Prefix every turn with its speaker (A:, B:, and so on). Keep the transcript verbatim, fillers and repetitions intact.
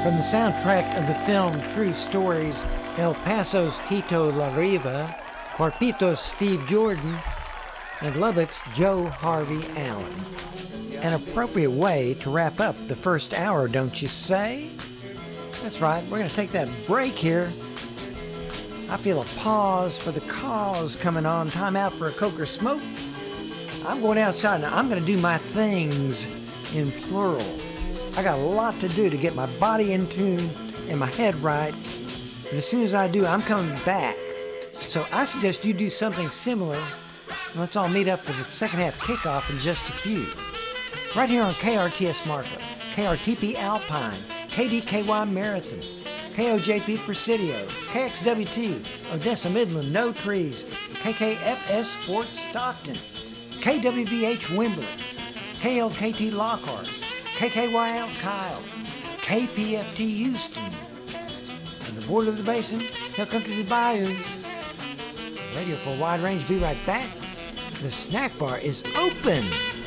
A: From the soundtrack of the film True Stories, El Paso's Tito Larriva, Cuarpito's Steve Jordan, and Lubbock's Joe Harvey Allen. An appropriate way to wrap up the first hour, don't you say? That's right, we're going to take that break here. I feel a pause for the cause coming on. Time out for a Coke or smoke. I'm going outside now. I'm going to do my things in plural. I got a lot to do to get my body in tune and my head right. And as soon as I do, I'm coming back. So I suggest you do something similar. Let's all meet up for the second half kickoff in just a few. Right here on K R T S Marfa, K R T P Alpine, K D K Y Marathon, K O J P Presidio, K X W T, Odessa Midland, No Trees, K K F S Fort Stockton, K W V H Wimberley, K L K T Lockhart, K K Y L Kyle, K P F T Houston. On the border of the basin, he'll come to the bayous. Radio for a wide range. Be right back. The snack bar is open.